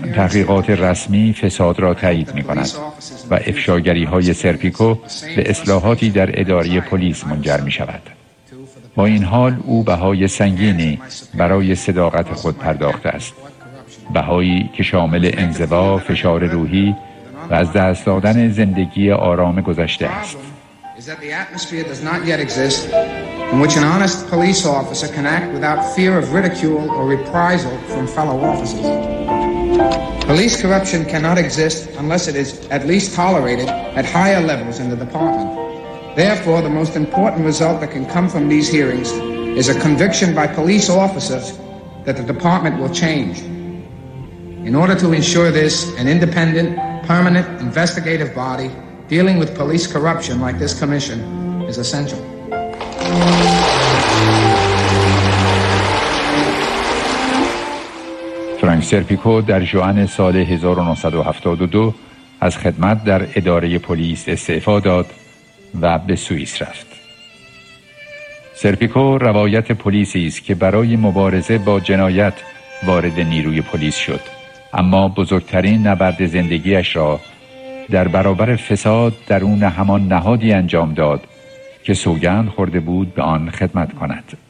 تحقیقات رسمی فساد را تایید می کند و افشاگری های سرپیکو به اصلاحاتی در اداره پلیس منجر می شود. با این حال او بهای سنگینی برای صداقت خود پرداخته است. بهایی که شامل انزوا، فشار روحی و از دست دادن زندگی آرام گذشته است. Is that the atmosphere does not yet exist in which an honest police officer can act without fear of ridicule or reprisal from fellow officers. Police corruption cannot exist unless it is at least tolerated at higher levels in the department. Therefore, the most important result that can come from these hearings is a conviction by police officers that the department will change. In order to ensure this, an independent, permanent, investigative body dealing with police corruption like this commission is essential. فرانک سرپیکو در ژوئن سال 1972 از خدمت در اداره پلیس استعفا داد و به سوئیس رفت. سرپیکو روایت پلیسی است که برای مبارزه با جنایت وارد نیروی پلیس شد، اما بزرگترین نبرد زندگیش را در برابر فساد درون همان نهادی انجام داد که سوگند خورده بود به آن خدمت کند.